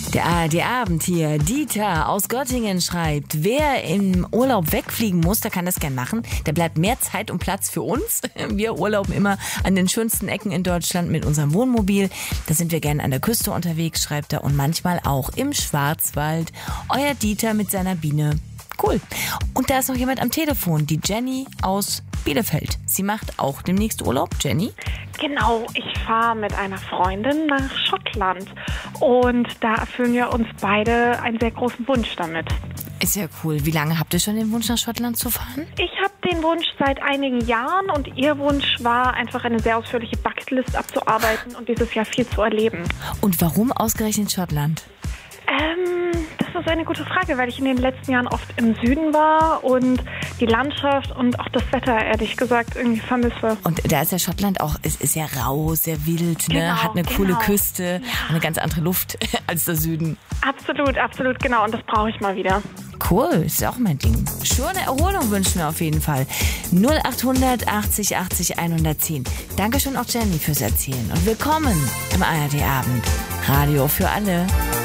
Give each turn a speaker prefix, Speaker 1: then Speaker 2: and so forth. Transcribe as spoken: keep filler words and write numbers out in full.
Speaker 1: Der A R D-Abend hier. Dieter aus Göttingen schreibt, wer im Urlaub wegfliegen muss, der kann das gern machen. Da bleibt mehr Zeit und Platz für uns. Wir urlauben immer an den schönsten Ecken in Deutschland mit unserem Wohnmobil. Da sind wir gern an der Küste unterwegs, schreibt er, und manchmal auch im Schwarzwald. Euer Dieter mit seiner Biene. Cool. Und da ist noch jemand am Telefon, die Jenny aus Bielefeld. Sie macht auch demnächst Urlaub. Jenny?
Speaker 2: Genau, ich fahre mit einer Freundin nach Schottland und da erfüllen wir uns beide einen sehr großen Wunsch damit.
Speaker 1: Ist ja cool. Wie lange habt ihr schon den Wunsch, nach Schottland zu fahren?
Speaker 2: Ich habe den Wunsch seit einigen Jahren und ihr Wunsch war, einfach eine sehr ausführliche Bucketlist abzuarbeiten und dieses Jahr viel zu erleben.
Speaker 1: Und warum ausgerechnet Schottland?
Speaker 2: Ähm, das ist eine gute Frage, weil ich in den letzten Jahren oft im Süden war und die Landschaft und auch das Wetter, ehrlich gesagt, irgendwie vermisse.
Speaker 1: Und da ist ja Schottland auch, es ist ja rau, sehr wild, ne?
Speaker 2: Genau,
Speaker 1: Hat eine coole
Speaker 2: genau.
Speaker 1: Küste,
Speaker 2: Ja.
Speaker 1: und eine ganz andere Luft als der Süden.
Speaker 2: Absolut, absolut, genau. Und das brauche ich mal wieder.
Speaker 1: Cool, ist auch mein Ding. Schöne Erholung wünschen wir auf jeden Fall. null achthundert achtzig achtzig hundertzehn. Dankeschön auch Jenny fürs Erzählen und willkommen im A R D-Abend. Radio für alle.